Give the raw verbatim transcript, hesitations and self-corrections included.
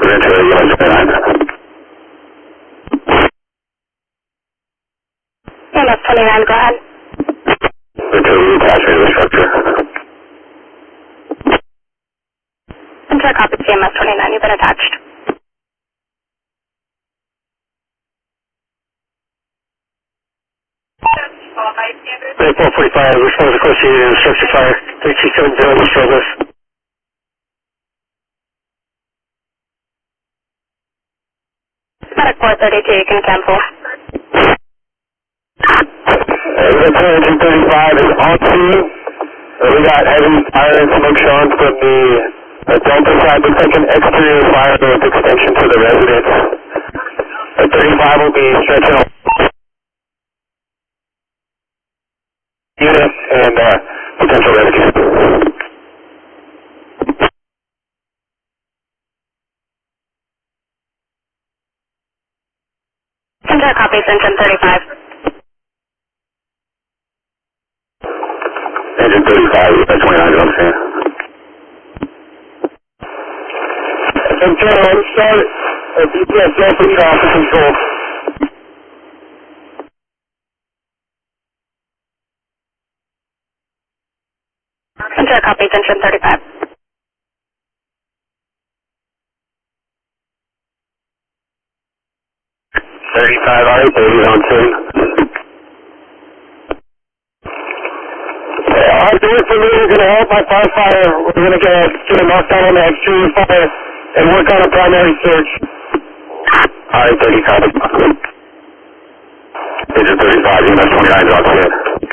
Ventura, U S twenty-nine. U S twenty-nine, go ahead. Ventura, you attached me to the structure. Ventura, copy C M S twenty-nine, you've been attached. Bay four forty-five, response associated with structure fire, three two seven zero, East Douglas. Medic four thirty-two, you can cancel. Ventura engine thirty-five is on scene. Uh, we got heavy fire and smoke shown from the uh, Delta side. Looks like an exterior fire with extension to the residence. Uh, thirty-five will be stretching on unit and uh, potential rescue. Ventura, copy engine thirty-five. Engine thirty-five, U S twenty-nine, you understand? Ventura, on start, uh, B P S Delta lead off to control. Ventura, copy engine thirty-five. thirty-five, all right, thirty on scene. I'll do it for me. We're going to help my firefighter. We're going to get, get a knockdown on the exterior fire and work on a primary search. All right, thirty-five. Engine thirty-five, U S twenty-nine, drop in.